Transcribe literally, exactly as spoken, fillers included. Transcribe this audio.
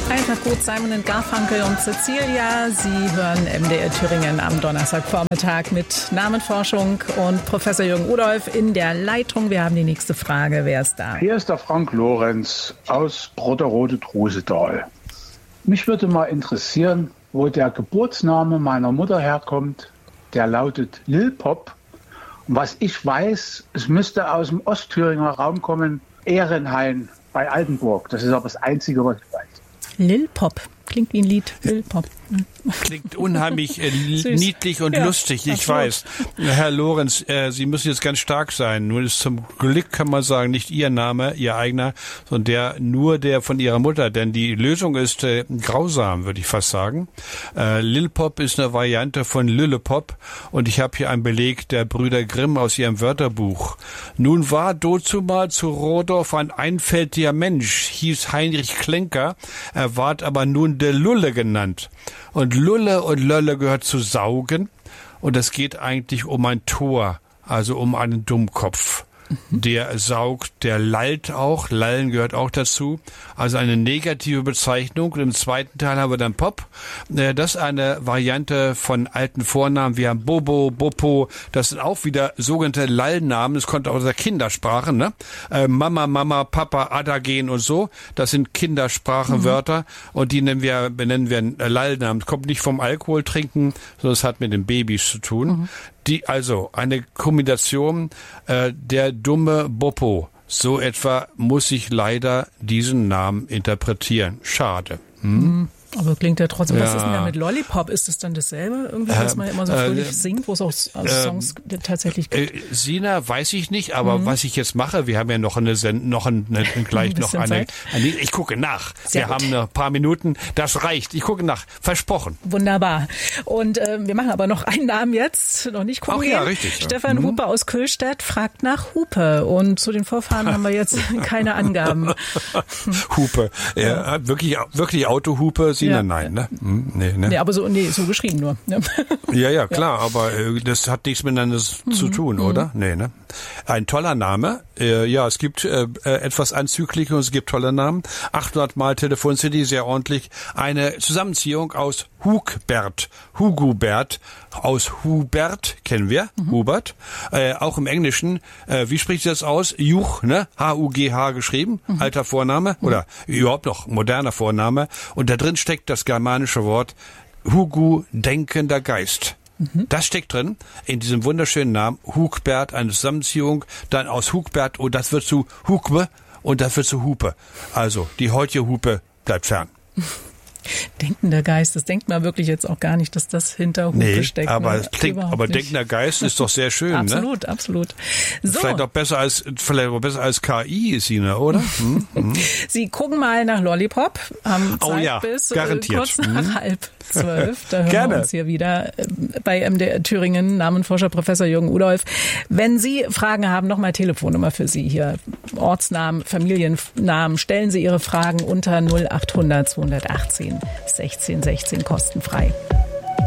Freitag gut, Simon und Garfunkel und Cecilia. Sie hören M D R Thüringen am Donnerstagvormittag mit Namenforschung und Professor Jürgen Rudolph in der Leitung. Wir haben die nächste Frage. Wer ist da? Hier ist der Frank Lorenz aus Brotterode-Trusetal. Mich würde mal interessieren, wo der Geburtsname meiner Mutter herkommt. Der lautet Lilpop. Und was ich weiß, es müsste aus dem Ostthüringer Raum kommen, Ehrenhain bei Altenburg. Das ist aber das Einzige, was ich weiß. Lilpop. Klingt wie ein Lied. Lilpop. Klingt unheimlich äh, niedlich und ja, lustig, ich absolut. weiß. Herr Lorenz, äh, Sie müssen jetzt ganz stark sein. Nun ist zum Glück, kann man sagen, nicht Ihr Name, Ihr eigener, sondern der nur der von Ihrer Mutter. Denn die Lösung ist äh, grausam, würde ich fast sagen. Äh, Lilpop ist eine Variante von Lüllepop. Und ich habe hier einen Beleg der Brüder Grimm aus ihrem Wörterbuch. Nun war dazumal zu Rodorf ein einfältiger Mensch, hieß Heinrich Klenker. Er ward aber nun der Lulle genannt. Und Lulle und Lölle gehört zu saugen. Und es geht eigentlich um ein Tor, also um einen Dummkopf. Mhm. Der saugt, der lallt auch. Lallen gehört auch dazu. Also eine negative Bezeichnung. Und im zweiten Teil haben wir dann Pop. Das ist eine Variante von alten Vornamen. Wir haben Bobo, Bopo. Das sind auch wieder sogenannte Lallnamen. Das kommt aus der Kindersprache, ne? Äh, Mama, Mama, Papa, Adagen und so. Das sind Kindersprachenwörter. Mhm. Und die nennen wir, benennen wir Lallnamen. Das kommt nicht vom Alkohol trinken, sondern es hat mit den Babys zu tun. Mhm. Die, also eine Kombination äh, der dumme Boppo. So etwa muss ich leider diesen Namen interpretieren. Schade. Hm? Aber klingt ja trotzdem, ja. Was ist denn da mit Lollipop? Ist es dann dasselbe irgendwie, was man immer so fröhlich äh, singt, wo es auch äh, Songs äh, tatsächlich gibt? Äh, Sina, weiß ich nicht, aber mhm. was ich jetzt mache, wir haben ja noch eine Send noch ein, eine, gleich ein noch eine, eine, ich gucke nach. Sehr wir gut. haben ein paar Minuten, das reicht. Ich gucke nach, versprochen. Wunderbar. Und äh, wir machen aber noch einen Namen jetzt, noch nicht gucken. Ach ja, richtig. Stefan mhm. Hupe aus Köhlstedt fragt nach Hupe und zu den Vorfahren haben wir jetzt keine Angaben. Hupe, er hat wirklich wirklich Autohupe. Sina, ja. Nein, ne? Hm, nee, ne? Nee, aber so, nee, so geschrieben nur. Ja, ja, klar, ja. aber äh, das hat nichts miteinander mhm. zu tun, oder? Mhm. Nee, ne? Ein toller Name. Äh, ja, es gibt äh, etwas Anzügliche und es gibt tolle Namen. achthundert Mal Telefon City, sehr ordentlich. Eine Zusammenziehung aus Hugbert, Hugobert, aus Hubert, kennen wir, mhm. Hubert. Äh, auch im Englischen, äh, wie spricht das aus? Juch, ne? H U G H geschrieben, mhm. alter Vorname mhm. oder überhaupt noch moderner Vorname. Und da drin steckt das germanische Wort Hugu, denkender Geist. Mhm. Das steckt drin in diesem wunderschönen Namen Hugbert, eine Zusammenziehung, dann aus Hugbert und das wird zu Hugbe und das wird zu Hupe. Also die heutige Hupe bleibt fern. Denkender Geist, das denkt man wirklich jetzt auch gar nicht, dass das hinter Hupe nee, steckt. Aber, ne? es klingt, aber denkender Geist ist doch sehr schön, absolut, ne? Absolut, absolut. Vielleicht auch besser als, vielleicht auch besser als K I ist sie, ne, oder? Hm? Hm. Sie gucken mal nach Lollipop, haben Zeit oh ja, bis garantiert. kurz nach hm. halb zwölf. Da hören Gerne. wir uns hier wieder bei M D R Thüringen, Namenforscher Professor Jürgen Rudolph. Wenn Sie Fragen haben, nochmal Telefonnummer für Sie hier. Ortsnamen, Familiennamen, stellen Sie Ihre Fragen unter null achthundert zweihundertachtzehn sechzehn sechzehn kostenfrei.